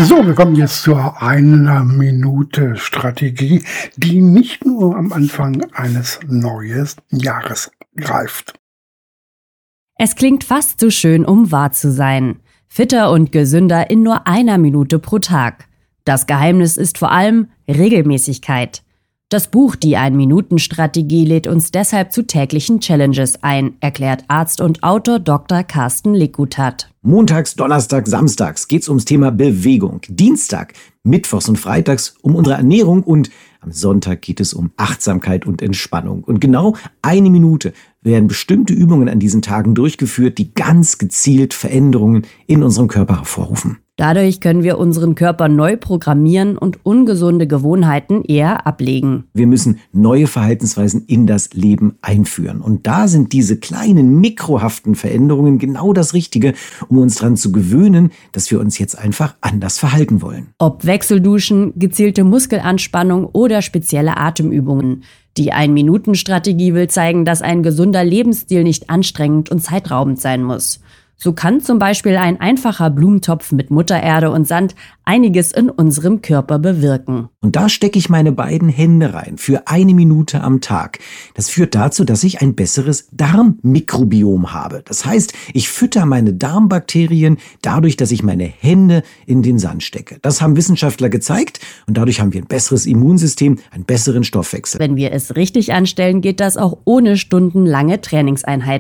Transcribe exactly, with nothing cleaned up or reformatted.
So, wir kommen jetzt zur einer Minute Strategie, die nicht nur am Anfang eines neuen Jahres greift. Es klingt fast zu schön, um wahr zu sein. Fitter und gesünder in nur einer Minute pro Tag. Das Geheimnis ist vor allem Regelmäßigkeit. Das Buch Die Ein-Minuten-Strategie lädt uns deshalb zu täglichen Challenges ein, erklärt Arzt und Autor Doktor Carsten Lickutath. Montags, Donnerstag, Samstags geht's ums Thema Bewegung. Dienstag, Mittwochs und Freitags um unsere Ernährung und am Sonntag geht es um Achtsamkeit und Entspannung. Und genau eine Minute werden bestimmte Übungen an diesen Tagen durchgeführt, die ganz gezielt Veränderungen in unserem Körper hervorrufen. Dadurch können wir unseren Körper neu programmieren und ungesunde Gewohnheiten eher ablegen. Wir müssen neue Verhaltensweisen in das Leben einführen. Und da sind diese kleinen, mikrohaften Veränderungen genau das Richtige, um uns daran zu gewöhnen, dass wir uns jetzt einfach anders verhalten wollen. Ob Wechselduschen, gezielte Muskelanspannung oder spezielle Atemübungen. Die Ein-Minuten-Strategie will zeigen, dass ein gesunder Lebensstil nicht anstrengend und zeitraubend sein muss. So kann zum Beispiel ein einfacher Blumentopf mit Muttererde und Sand einiges in unserem Körper bewirken. Und da stecke ich meine beiden Hände rein für eine Minute am Tag. Das führt dazu, dass ich ein besseres Darmmikrobiom habe. Das heißt, ich fütter meine Darmbakterien dadurch, dass ich meine Hände in den Sand stecke. Das haben Wissenschaftler gezeigt und dadurch haben wir ein besseres Immunsystem, einen besseren Stoffwechsel. Wenn wir es richtig anstellen, geht das auch ohne stundenlange Trainingseinheiten.